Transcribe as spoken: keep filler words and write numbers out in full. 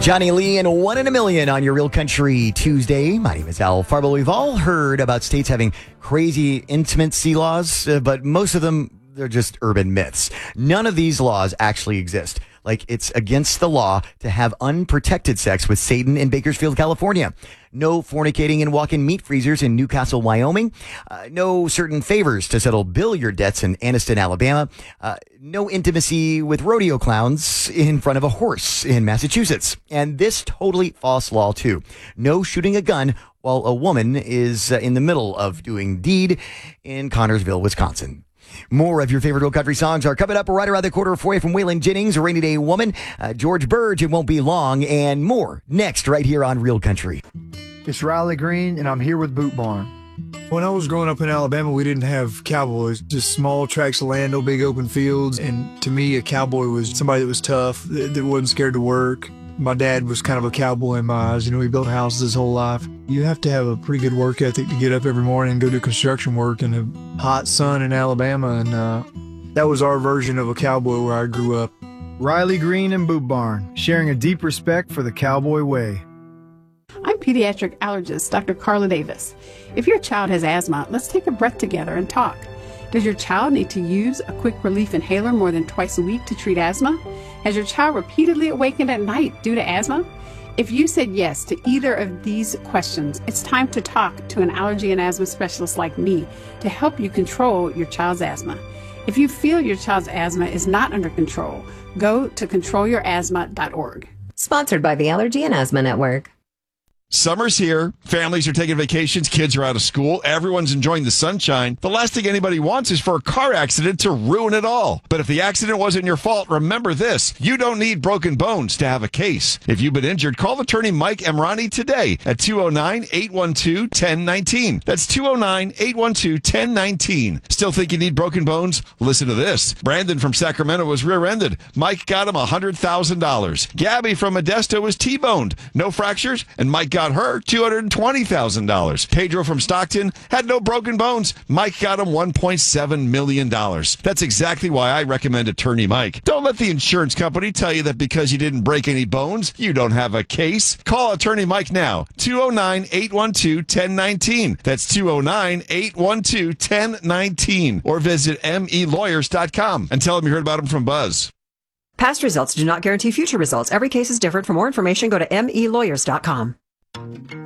Johnny Lee and One in a Million on your Real Country Tuesday. My name is Al Farbo. We've all heard about states having crazy intimacy laws, uh, but most of them, they're just urban myths. None of these laws actually exist. Like, it's against the law to have unprotected sex with Satan in Bakersfield, California. No fornicating in walk-in meat freezers in Newcastle, Wyoming. Uh, no certain favors to settle billiard debts in Anniston, Alabama. Uh, no intimacy with rodeo clowns in front of a horse in Massachusetts. And this totally false law, too. No shooting a gun while a woman is uh, in the middle of doing deed in Connorsville, Wisconsin. More of your favorite Real Country songs are coming up right around the corner for you from Waylon Jennings, A Rainy Day Woman, uh, George Burge, It Won't Be Long, and more next right here on Real Country. It's Riley Green, and I'm here with Boot Barn. When I was growing up in Alabama, we didn't have cowboys, just small tracts of land, no big open fields. And to me, a cowboy was somebody that was tough, that, that wasn't scared to work. My dad was kind of a cowboy in my eyes. You know, he built houses his whole life. You have to have a pretty good work ethic to get up every morning and go do construction work in the hot sun in Alabama. And uh, that was our version of a cowboy where I grew up. Riley Green and Boot Barn, sharing a deep respect for the cowboy way. I'm pediatric allergist Doctor Carla Davis. If your child has asthma, let's take a breath together and talk. Does your child need to use a quick relief inhaler more than twice a week to treat asthma? Has your child repeatedly awakened at night due to asthma? If you said yes to either of these questions, it's time to talk to an allergy and asthma specialist like me to help you control your child's asthma. If you feel your child's asthma is not under control, go to control your asthma dot org. Sponsored by the Allergy and Asthma Network. Summer's here. Families are taking vacations. Kids are out of school. Everyone's enjoying the sunshine. The last thing anybody wants is for a car accident to ruin it all. But if the accident wasn't your fault, remember this. You don't need broken bones to have a case. If you've been injured, call attorney Mike Emrani today at two oh nine, eight one two, one oh one nine. That's two oh nine, eight one two, one oh one nine. Still think you need broken bones? Listen to this. Brandon from Sacramento was rear-ended. Mike got him one hundred thousand dollars. Gabby from Modesto was T-boned. No fractures, and Mike got her two hundred twenty thousand dollars. Pedro from Stockton had no broken bones. Mike got him one point seven million dollars. That's exactly why I recommend Attorney Mike. Don't let the insurance company tell you that because you didn't break any bones, you don't have a case. Call Attorney Mike now. two oh nine, eight one two, one oh one nine. That's two oh nine, eight one two, one oh one nine. Or visit m e lawyers dot com and tell them you heard about him from Buzz. Past results do not guarantee future results. Every case is different. For more information, go to m e lawyers dot com.